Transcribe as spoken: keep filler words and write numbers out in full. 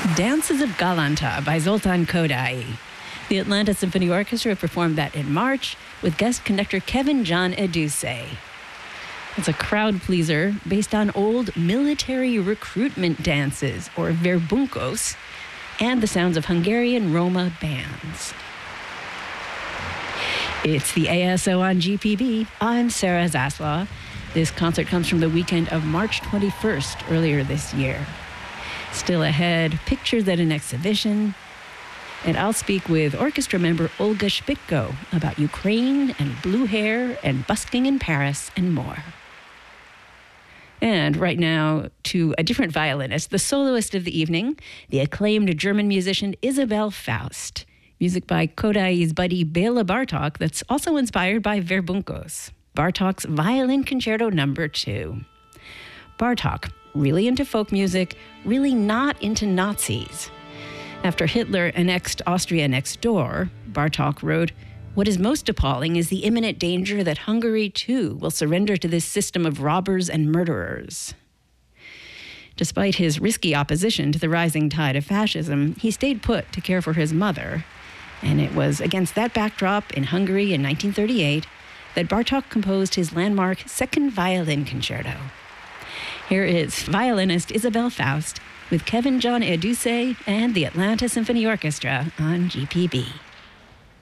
Dances of Galanta by Zoltan Kodály. The Atlanta Symphony Orchestra performed that in March with guest conductor Kevin John Eduse. It's a crowd pleaser based on old military recruitment dances, or verbunkos, and the sounds of Hungarian Roma bands. It's the A S O on G P B. I'm Sarah Zaslaw. This concert comes from the weekend of March twenty-first, earlier this year. Still ahead, pictures at an exhibition. And I'll speak with orchestra member Olga Shpitko about Ukraine and blue hair and busking in Paris and more. And right now, to a different violinist, the soloist of the evening, the acclaimed German musician Isabell Faust. Music by Kodály's buddy Béla Bartók that's also inspired by verbunkos. Bartók's Violin Concerto Number Two. Bartók, really into folk music, really not into Nazis. After Hitler annexed Austria next door, Bartók wrote, "What is most appalling is the imminent danger that Hungary, too, will surrender to this system of robbers and murderers." Despite his risky opposition to the rising tide of fascism, he stayed put to care for his mother. And it was against that backdrop in Hungary in nineteen thirty-eight that Bartók composed his landmark Second Violin Concerto. Here is violinist Isabell Faust with Kevin John Eduse and the Atlanta Symphony Orchestra on G P B.